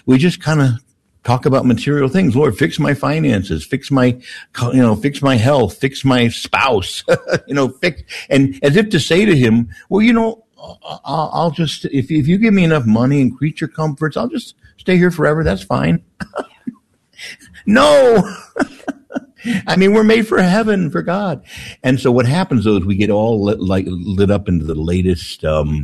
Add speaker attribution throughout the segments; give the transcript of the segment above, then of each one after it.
Speaker 1: we just kind of talk about material things. Lord, fix my finances, fix my health, fix my spouse, and as if to say to him, well, I'll just, if you give me enough money and creature comforts, I'll just stay here forever. That's fine. No. I mean, we're made for heaven, for God. And so what happens though is we get all lit up into the latest,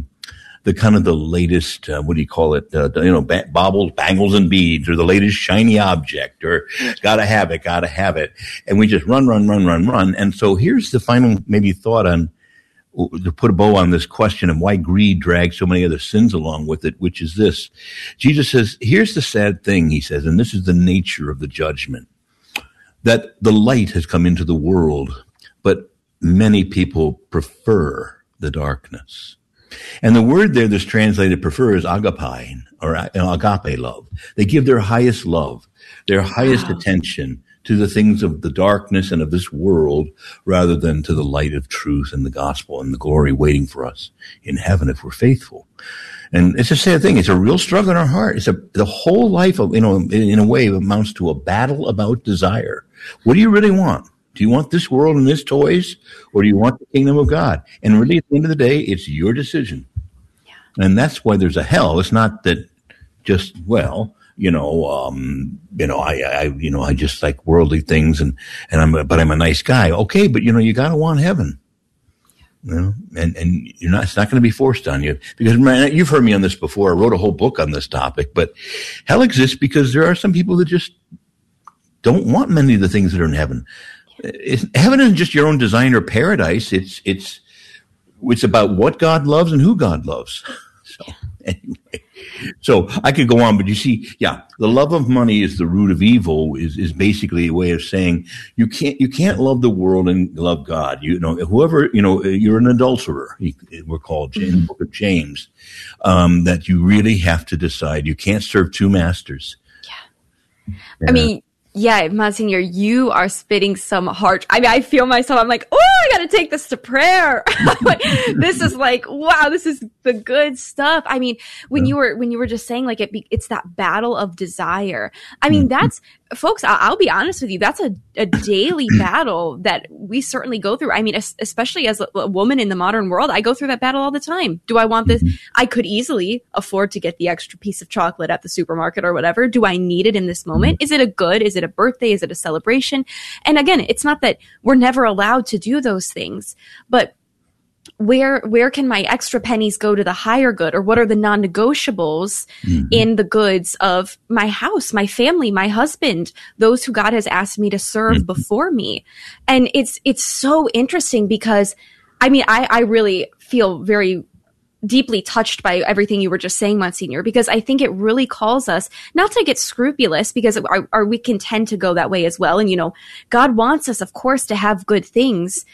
Speaker 1: what do you call it? Baubles, bangles and beads, or the latest shiny object, or gotta have it. And we just run. And so here's the final maybe thought on, to put a bow on this question of why greed drags so many other sins along with it, which is this. Jesus says, here's the sad thing, he says, and this is the nature of the judgment, that the light has come into the world, but many people prefer the darkness. And the word there that's translated prefer is agape, or agape love. They give their highest love, their highest attention to the things of the darkness and of this world, rather than to the light of truth and the gospel and the glory waiting for us in heaven if we're faithful. And it's a sad thing. It's a real struggle in our heart. The whole life of, in a way, amounts to a battle about desire. What do you really want? Do you want this world and its toys, or do you want the kingdom of God? And really, at the end of the day, it's your decision. Yeah. And that's why there's a hell. It's not that just, I just like worldly things but I'm a nice guy. Okay, but you gotta want heaven. And it's not going to be forced on you, because you've heard me on this before. I wrote a whole book on this topic, but hell exists because there are some people that just don't want many of the things that are in heaven. Heaven isn't just your own design or paradise. It's about what God loves and who God loves. So anyway. So I could go on, but you see, the love of money is the root of evil, is basically a way of saying you can't love the world and love God. Whoever, you're an adulterer, we're called in the book of James, that you really have to decide. You can't serve two masters.
Speaker 2: Yeah. I mean, yeah, Monsignor, you are spitting some hard. I mean, I feel myself. I'm like, oh, I got to take this to prayer. This is like, wow, this is the good stuff. I mean, when you were just saying like it's that battle of desire. I mean, that's, folks, I'll be honest with you. That's a daily battle that we certainly go through. I mean, especially as a woman in the modern world, I go through that battle all the time. Do I want this? I could easily afford to get the extra piece of chocolate at the supermarket or whatever. Do I need it in this moment? Is it a good? Is it a birthday? Is it a celebration? And again, it's not that we're never allowed to do those things, but where can my extra pennies go to the higher good, or what are the non-negotiables in the goods of my house, my family, my husband, those who God has asked me to serve before me? And it's so interesting because I mean, I really feel very deeply touched by everything you were just saying, Monsignor, because I think it really calls us not to get scrupulous, because we can tend to go that way as well. And, God wants us, of course, to have good things,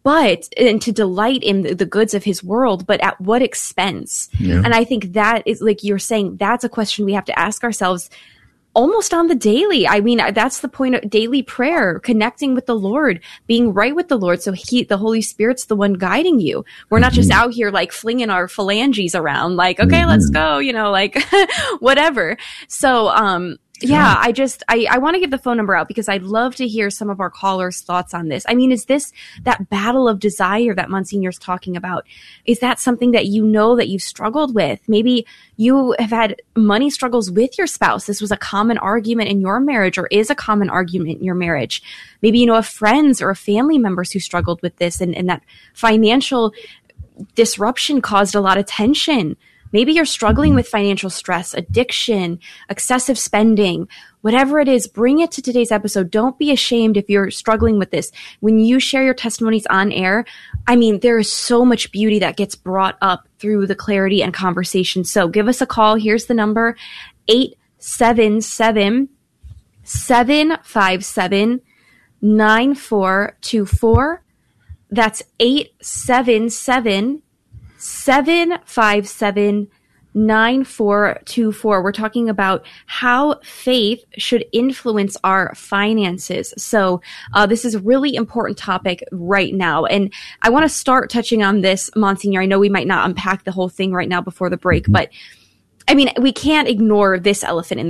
Speaker 2: and to delight in the goods of his world, but at what expense? Yeah. And I think that is, like you're saying, that's a question we have to ask ourselves almost on the daily. I mean, that's the point of daily prayer, connecting with the Lord, being right with the Lord. So the Holy Spirit's the one guiding you. We're not just out here like flinging our phalanges around, like, okay, let's go, like whatever. So, yeah, I want to give the phone number out because I'd love to hear some of our callers' thoughts on this. I mean, is this that battle of desire that Monsignor's talking about? Is that something that that you've struggled with? Maybe you have had money struggles with your spouse. This was a common argument in your marriage, or is a common argument in your marriage. Maybe you know of friends or family members who struggled with this, and that financial disruption caused a lot of tension. Maybe you're struggling with financial stress, addiction, excessive spending, whatever it is. Bring it to today's episode. Don't be ashamed if you're struggling with this. When you share your testimonies on air, I mean, there is so much beauty that gets brought up through the clarity and conversation. So give us a call. Here's the number, 877-757-9424. That's 877-757-9424. We're talking about how faith should influence our finances. So this is a really important topic right now. And I want to start touching on this, Monsignor. I know we might not unpack the whole thing right now before the break, but I mean, we can't ignore this elephant in